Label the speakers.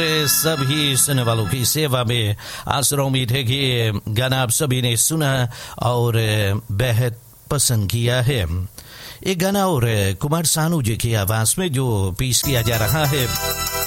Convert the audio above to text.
Speaker 1: सभी सुनने वालों की सेवा में आसरा उम्मीद है कि ये गाना आप सभी ने सुना और बेहद पसंद किया है। एक गाना और कुमार सानू जी की आवाज में जो पेश किया जा रहा है